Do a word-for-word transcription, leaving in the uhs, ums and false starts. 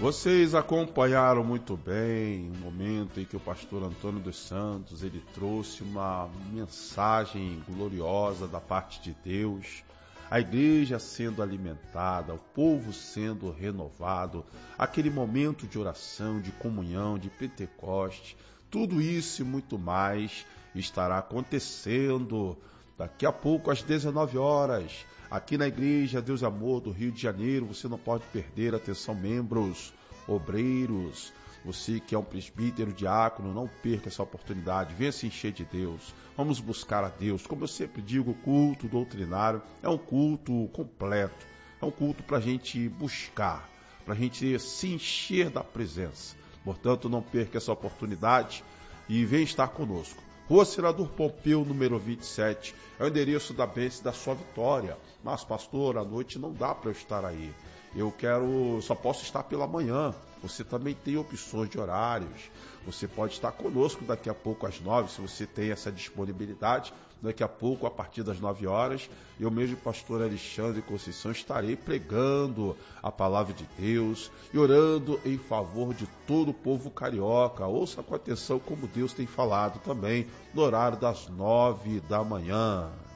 Vocês acompanharam muito bem o momento em que o pastor Antônio dos Santos ele trouxe uma mensagem gloriosa da parte de Deus, a igreja sendo alimentada, o povo sendo renovado, aquele momento de oração, de comunhão, de Pentecoste, tudo isso e muito mais estará acontecendo daqui a pouco às dezenove horas, aqui na Igreja Deus e Amor do Rio de Janeiro. Você não pode perder. Atenção, membros, obreiros, você que é um presbítero, diácono, não perca essa oportunidade, venha se encher de Deus, vamos buscar a Deus. Como eu sempre digo, o culto doutrinário é um culto completo, é um culto para a gente buscar, para a gente se encher da presença. Portanto, não perca essa oportunidade e venha estar conosco. Rua Senador Pompeu, número vinte e sete, é o endereço da bênção da sua vitória. Mas, pastor, à noite não dá para eu estar aí. Eu quero, só posso estar pela manhã. Você também tem opções de horários. Você pode estar conosco daqui a pouco às nove, se você tem essa disponibilidade. Daqui a pouco, a partir das nove horas, eu mesmo, pastor Alexandre Conceição, estarei pregando a palavra de Deus e orando em favor de todo o povo carioca. Ouça com atenção como Deus tem falado também no horário das nove da manhã.